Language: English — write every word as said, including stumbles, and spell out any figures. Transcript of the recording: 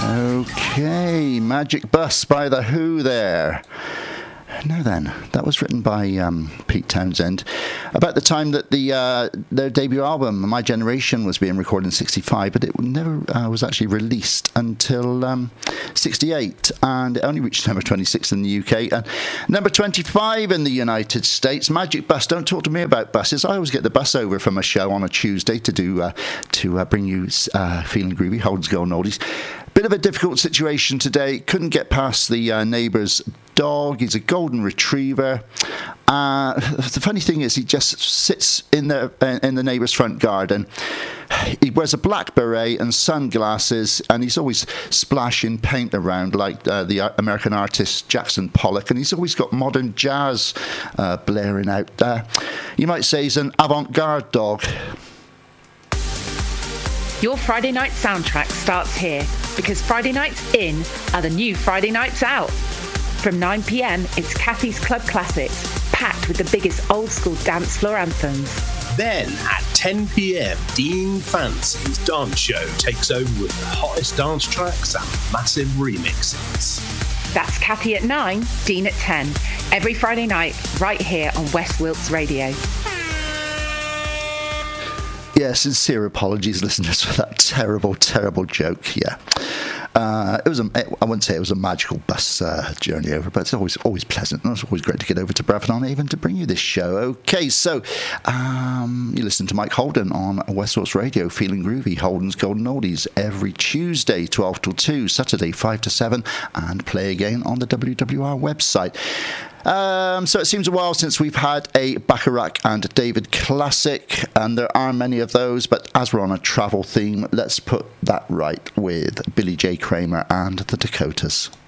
Okay, Magic Bus by The Who there. Now then, that was written by um, Pete Townsend about the time that the uh, their debut album, My Generation, was being recorded in sixty-five, but it never uh, was actually released until um, sixty-eight, and it only reached number twenty-six in the U K and number twenty-five in the United States. Magic Bus, don't talk to me about buses. I always get the bus over from a show on a Tuesday to do uh, to uh, bring you uh, Feeling Groovy, Holden's Golden Oldies. Bit of a difficult situation today. Couldn't get past the uh, neighbour's dog. He's a golden retriever. Uh, the funny thing is, he just sits in the in the neighbour's front garden. He wears a black beret and sunglasses, and he's always splashing paint around like uh, the American artist Jackson Pollock, and he's always got modern jazz uh, blaring out there. You might say he's an avant-garde dog. Your Friday night soundtrack starts here, because Friday nights in are the new Friday nights out. From nine p.m, it's Kathy's Club Classics, packed with the biggest old school dance floor anthems. Then at ten p.m, Dean Fancy's dance show takes over with the hottest dance tracks and massive remixes. That's Kathy at nine, Dean at ten, every Friday night, right here on West Wilts Radio. Yeah, sincere apologies, listeners, for that terrible, terrible joke. Yeah, uh, it was. A, I wouldn't say it was a magical bus uh, journey over, but it's always, always pleasant, and it's always great to get over to Bradford-on-Avon to bring you this show. Okay, so um, you listen to Mike Holden on West Wilts Radio, Feeling Groovy, Holden's Golden Oldies, every Tuesday, twelve till two, Saturday, five to seven, and play again on the W W R website. Um, so it seems a while since we've had a Bacharach and David classic, and there are many of those, but as we're on a travel theme, let's put that right with Billy J. Kramer and the Dakotas.